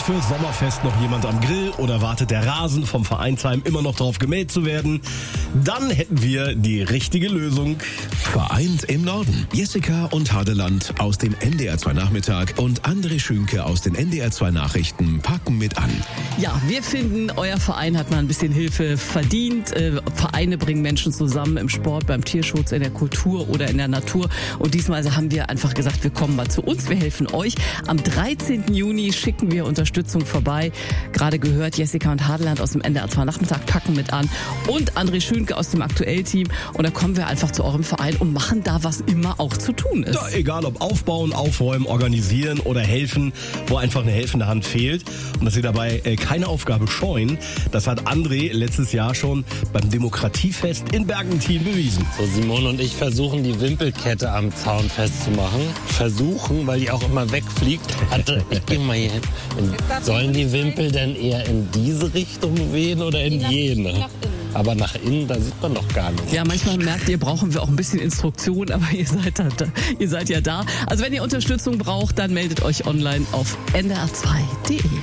fürs Sommerfest noch jemand am Grill oder wartet der Rasen vom Vereinsheim immer noch drauf gemäht zu werden? Dann hätten wir die richtige Lösung. Vereint im Norden. Jessica und Hadeland aus dem NDR 2 Nachmittag und André Schünke aus den NDR 2 Nachrichten packen mit an. Ja, wir finden, euer Verein hat mal ein bisschen Hilfe verdient. Vereine bringen Menschen zusammen im Sport, beim Tierschutz, in der Kultur oder in der Natur. Und diesmal haben wir einfach gesagt, wir kommen mal zu uns, wir helfen euch. Am 13. Juni schicken wir Unterstützung vorbei. Gerade gehört, Jessica und Hadeland aus dem NDR 2 Nachmittag packen mit an und André Schünke aus dem Aktuell-Team. Und da kommen wir einfach zu eurem Verein und machen da, was immer auch zu tun ist. Ja, egal ob aufbauen, aufräumen, organisieren oder helfen, wo einfach eine helfende Hand fehlt. Und dass sie dabei keine Aufgabe scheuen, das hat André letztes Jahr schon beim Demokratiefest in Bergentin bewiesen. So, Simone und ich versuchen, die Wimpelkette am Zaun festzumachen. Versuchen, weil die auch immer wegfliegt. Ich geh mal hier hin. Sollen die Wimpel denn eher in diese Richtung wehen oder in jene? Aber nach innen, da sieht man doch gar nichts. Ja, manchmal merkt ihr, brauchen wir auch ein bisschen Instruktion, aber ihr seid ja da. Also wenn ihr Unterstützung braucht, dann meldet euch online auf ndr2.de.